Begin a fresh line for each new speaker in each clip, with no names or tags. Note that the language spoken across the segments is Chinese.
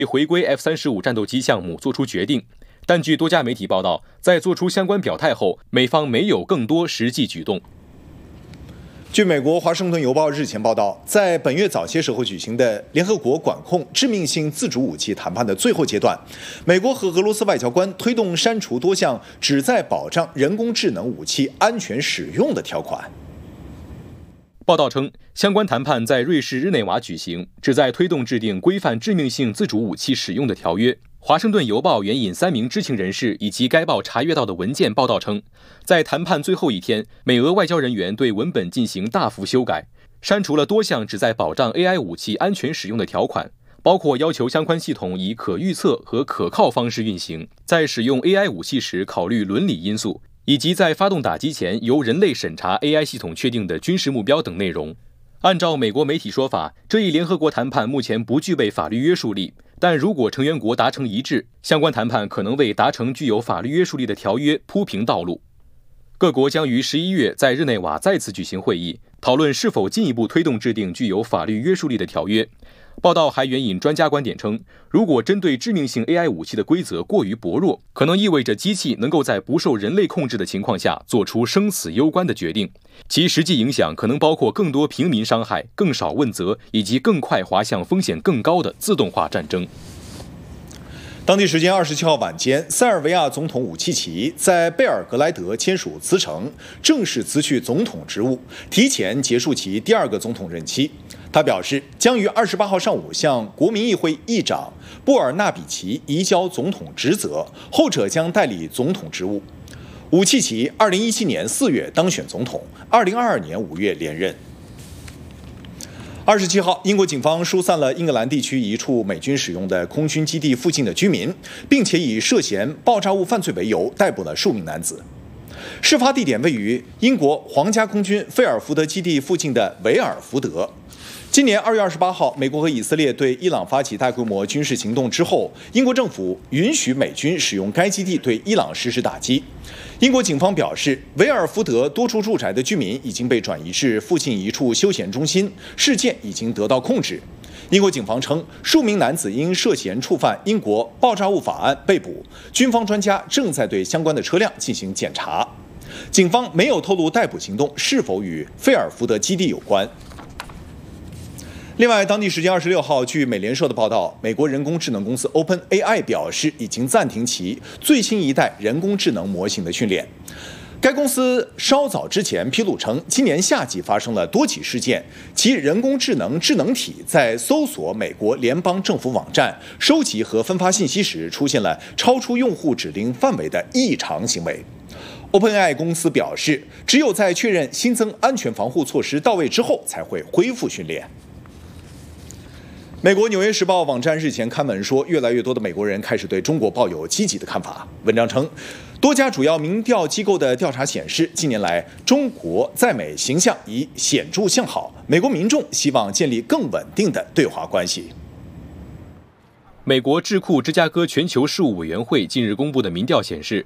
回归 F-35战斗机项目做出决定，但据多家媒体报道，在做出相关表态后，美方没有更多实际举动。
据美国《华盛顿邮报》日前报道，在本月早些时候举行的联合国管控致命性自主武器谈判的最后阶段，美国和俄罗斯外交官推动删除多项旨在保障人工智能武器安全使用的条款。
报道称，相关谈判在瑞士日内瓦举行，旨在推动制定规范致命性自主武器使用的条约。华盛顿邮报援引3名知情人士以及该报查阅到的文件报道称，在谈判最后一天，美俄外交人员对文本进行大幅修改，删除了多项旨在保障 AI 武器安全使用的条款，包括要求相关系统以可预测和可靠方式运行，在使用 AI 武器时考虑伦理因素，以及在发动打击前由人类审查 AI 系统确定的军事目标等内容。按照美国媒体说法，这一联合国谈判目前不具备法律约束力，但如果成员国达成一致，相关谈判可能为达成具有法律约束力的条约铺平道路。各国将于11月在日内瓦再次举行会议，讨论是否进一步推动制定具有法律约束力的条约。报道还援引专家观点称，如果针对致命性 AI 武器的规则过于薄弱，可能意味着机器能够在不受人类控制的情况下做出生死攸关的决定，其实际影响可能包括更多平民伤害、更少问责，以及更快滑向风险更高的自动化战争。
当地时间27号晚间，塞尔维亚总统武契奇在贝尔格莱德签署辞呈，正式辞去总统职务，提前结束其第2个总统任期。他表示，将于28号上午向国民议会议长布尔纳比奇移交总统职责，后者将代理总统职务。武契奇2017年4月当选总统，2022年5月连任。27号，英国警方疏散了英格兰地区一处美军使用的空军基地附近的居民，并且以涉嫌爆炸物犯罪为由逮捕了数名男子。事发地点位于英国皇家空军菲尔福德基地附近的维尔福德。今年2月28号，美国和以色列对伊朗发起大规模军事行动之后，英国政府允许美军使用该基地对伊朗实施打击。英国警方表示，维尔福德多处住宅的居民已经被转移至附近一处休闲中心，事件已经得到控制。英国警方称，数名男子因涉嫌触犯英国爆炸物法案被捕，军方专家正在对相关的车辆进行检查。警方没有透露逮捕行动是否与菲尔福德基地有关。另外，当地时间26号，据美联社的报道，美国人工智能公司 OpenAI 表示已经暂停其最新一代人工智能模型的训练。该公司稍早之前披露称，今年夏季发生了多起事件，其人工智能智能体在搜索美国联邦政府网站、收集和分发信息时出现了超出用户指令范围的异常行为。OpenAI 公司表示，只有在确认新增安全防护措施到位之后，才会恢复训练。美国《纽约时报》网站日前刊文说，越来越多的美国人开始对中国抱有积极的看法。文章称，多家主要民调机构的调查显示，近年来中国在美形象已显著向好，美国民众希望建立更稳定的对华关系。
美国智库芝加哥全球事务委员会近日公布的民调显示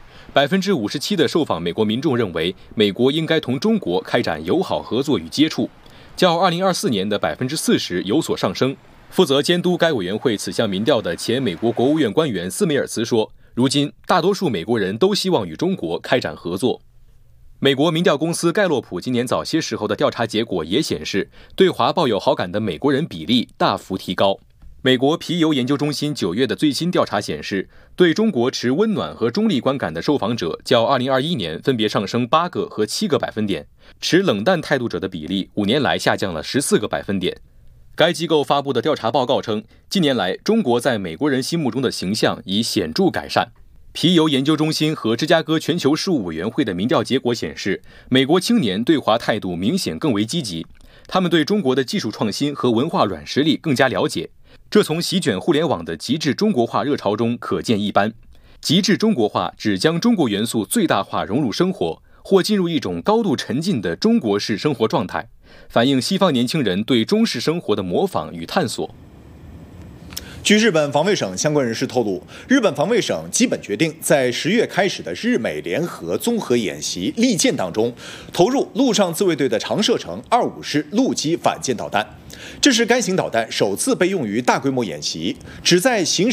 ，57%的受访美国民众认为美国应该同中国开展友好合作与接触，较2024年的40%有所上升。负责监督该委员会此项民调的前美国国务院官员斯梅尔茨说，如今大多数美国人都希望与中国开展合作。美国民调公司盖洛普今年早些时候的调查结果也显示，对华抱有好感的美国人比例大幅提高。美国皮尤研究中心9月的最新调查显示，对中国持温暖和中立观感的受访者较2021年分别上升8个和7个百分点，持冷淡态度者的比例5年来下降了14个百分点。该机构发布的调查报告称，近年来中国在美国人心目中的形象已显著改善。皮尤研究中心和芝加哥全球事务委员会的民调结果显示，美国青年对华态度明显更为积极，他们对中国的技术创新和文化软实力更加了解，这从席卷互联网的极致中国化热潮中可见一斑。极致中国化指将中国元素最大化融入生活，或进入一种高度沉浸的中国式生活状态，反映西方年轻人对中式生活的模仿与探索。
据日本防卫省相关人士透露，日本防卫省基本决定在10月开始的日美联合综合演习利剑当中，投入陆上自卫队的长射程25式陆基反舰导弹。这是该型导弹首次被用于大规模演习，旨在行使